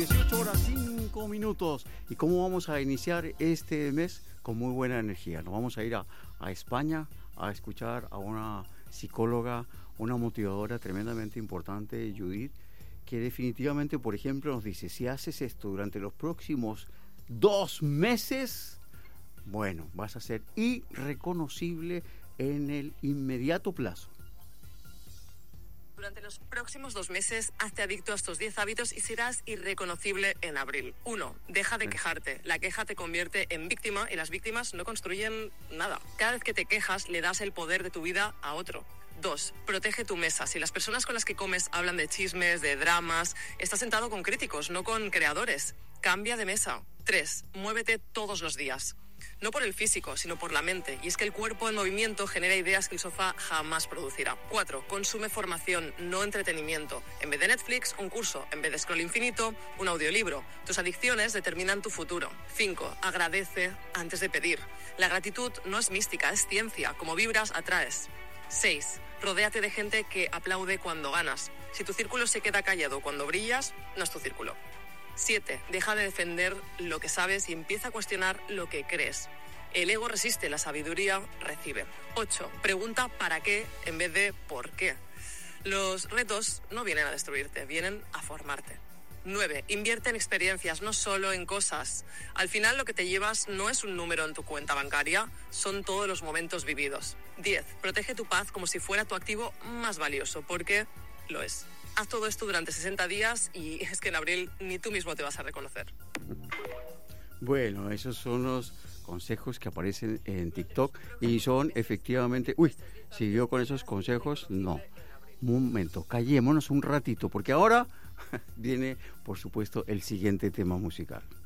18 horas 5 minutos. ¿Y cómo vamos a iniciar este mes? Con muy buena energía. Nos vamos a ir a España a escuchar a una psicóloga, una motivadora tremendamente importante, Judith, que definitivamente, por ejemplo, nos dice, si haces esto durante los próximos 2 meses, bueno, vas a ser irreconocible en el inmediato plazo. Durante los próximos 2 meses, hazte adicto a estos 10 hábitos y serás irreconocible en abril. 1. Deja de quejarte. La queja te convierte en víctima y las víctimas no construyen nada. Cada vez que te quejas, le das el poder de tu vida a otro. 2. Protege tu mesa. Si las personas con las que comes hablan de chismes, de dramas, estás sentado con críticos, no con creadores. Cambia de mesa. 3. Muévete todos los días. No por el físico, sino por la mente. Y es que el cuerpo en movimiento genera ideas que el sofá jamás producirá. 4. Consume formación, no entretenimiento. En vez de Netflix, un curso. En vez de scroll infinito, un audiolibro. Tus adicciones determinan tu futuro. 5. Agradece antes de pedir. La gratitud no es mística, es ciencia. Como vibras, atraes. 6. Rodéate de gente que aplaude cuando ganas. Si tu círculo se queda callado cuando brillas, no es tu círculo. 7. Deja de defender lo que sabes y empieza a cuestionar lo que crees. El ego resiste, la sabiduría recibe. 8. Pregunta para qué en vez de por qué. Los retos no vienen a destruirte, vienen a formarte. 9. Invierte en experiencias, no solo en cosas. Al final lo que te llevas no es un número en tu cuenta bancaria, son todos los momentos vividos. 10. Protege tu paz como si fuera tu activo más valioso, porque lo es. Haz todo esto durante 60 días y es que en abril ni tú mismo te vas a reconocer. Bueno, esos son los consejos que aparecen en TikTok y son efectivamente... Uy, ¿siguió con esos consejos? No. Un momento, callémonos un ratito, porque ahora viene, por supuesto, el siguiente tema musical.